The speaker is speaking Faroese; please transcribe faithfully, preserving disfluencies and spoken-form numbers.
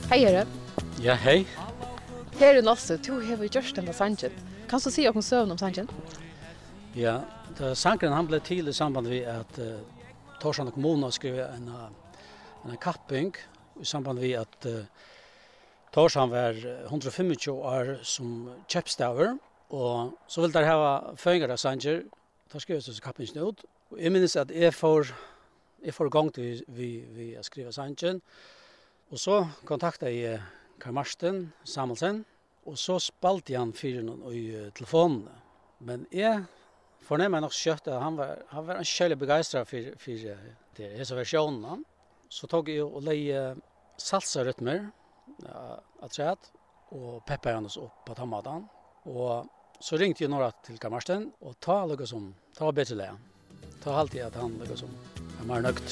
Hej är det. Ja, hej. Här är Nasse, du har gjort den där sangen. Kan du säga om sövn om sangen? Ja, det sankren han blev till i samband med att uh, Torshavn kommun skrev en uh, en kapping i samband med att uh, Torshavn var hundrafemtio år som köpstäver och så vill där ha föringar av sanger. Där skrev så kappingen ut. Och jag minns att jag får jag får igång till vi vi att skriva sangen. Och så kontaktade jag Karl Marsten Samuelsen och så spalte han fyren i telefonen. Men jag fornemmer nok skjøtt at han var, han var en kjølig begeistret for, for det, disse versjonene. Så tog jeg og leie salsa-rytmer ja, atret, og peppet hennes opp på tomaten. Og så ringte jeg några til Karl Marsten, og ta noe som, ta bedre leie. Ta alltid at han noe som er mer nøgt.